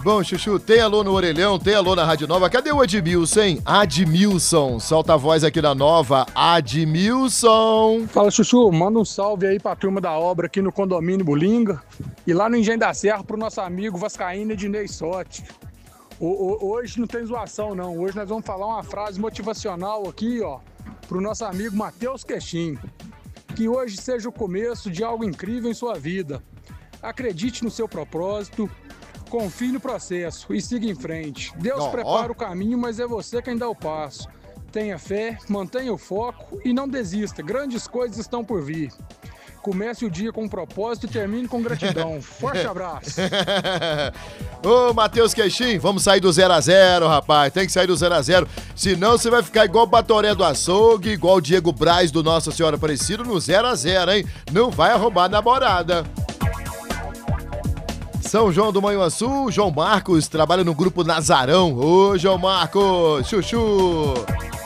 Bom, Chuchu, tem alô no Orelhão, tem alô na Rádio Nova. Cadê o Admilson, hein? Admilson, solta a voz aqui na Nova. Admilson. Fala, Chuchu, manda um salve aí pra turma da obra aqui no condomínio Bulinga e lá no Engenho da Serra pro nosso amigo vascaíno Ednei Sotti. Hoje não tem zoação, não. Hoje nós vamos falar uma frase motivacional aqui, ó, pro nosso amigo Matheus Queixinho. Que hoje seja o começo de algo incrível em sua vida. Acredite no seu propósito, confie no processo e siga em frente. Deus prepara o caminho, mas é você quem dá o passo. Tenha fé, mantenha o foco e não desista. Grandes coisas estão por vir. Comece o dia com um propósito e termine com gratidão. Forte abraço. Ô, Matheus Queixinho, vamos sair do 0-0, rapaz. Tem que sair do 0-0. Senão você vai ficar igual o Batoré do Açougue, igual o Diego Braz do Nossa Senhora Aparecida no 0-0, hein? Não vai arrombar a namorada. São João do Manhuaçu, João Marcos trabalha no Grupo Nazarão. Ô, João Marcos, chuchu.